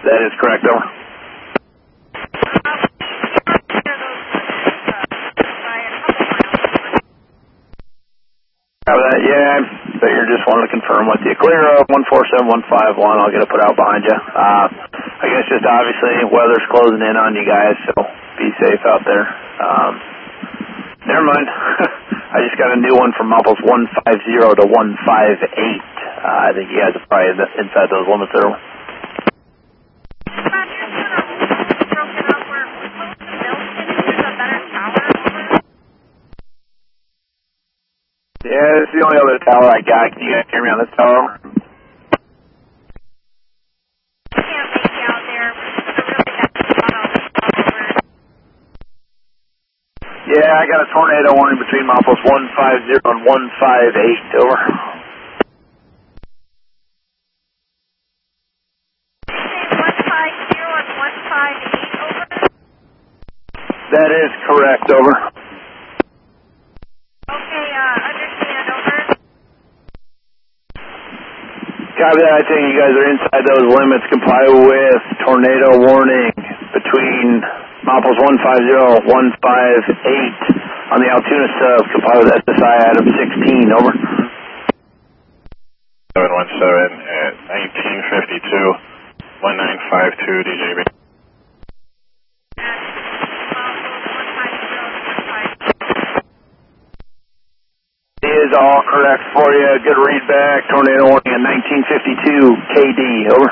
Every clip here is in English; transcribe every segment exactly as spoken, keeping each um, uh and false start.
That is correct, over. That, yeah, so you're just wanting to confirm with you. Clear up one four seven one five one. I'll get it put out behind you. Uh, I guess just obviously weather's closing in on you guys, so be safe out there. Um, never mind. I just got a new one from Mupples one five zero to one five eight. Uh, I think you guys are probably inside those limits there. Yeah, this is the only other tower I got. Can you guys hear me on this tower? I can't make you out there. Yeah, I got a tornado warning between Mupples one five zero and one five eight, over. one five zero and one five eight, over? That is correct, over. Okay, uh, understand, over. Copy that. I think you guys are inside those limits. Comply with tornado warning between Mupples one five zero and one five eight on the Altoona sub. Comply with S S I item sixteen, over. seven one seven at nineteen fifty-two, one nine five two D J B. Is all correct for you. Good read back. Tornado warning at nineteen fifty-two K D, over.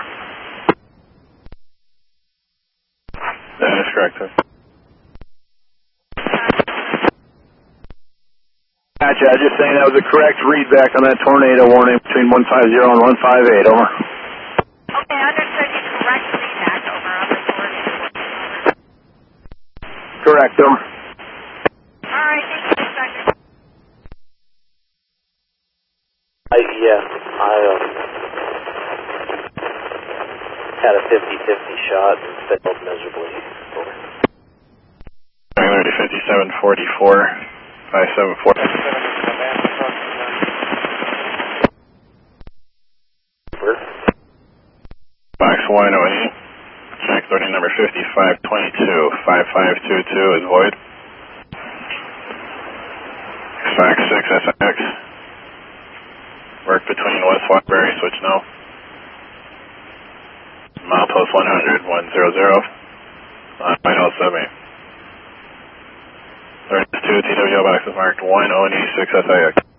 That is correct, sir. Gotcha. I was just saying that was a correct read back on that tornado warning between one five zero and one five eight, over. Okay, understood. You correct read back, over on the tornado. Correct, over. All right, thank you, Inspector. I, yeah, I um, had a fifty fifty shot and failed miserably. Over. Triangularity fifty-seven forty-four, five seven four. Box one O E. Check loading number fifty-five twenty-two, five five two two is void. Fox six S X. Work between West Waterbury, switch no. Milepost one hundred, one hundred, on final seven. There's two T W O boxes marked one O and E six S I X.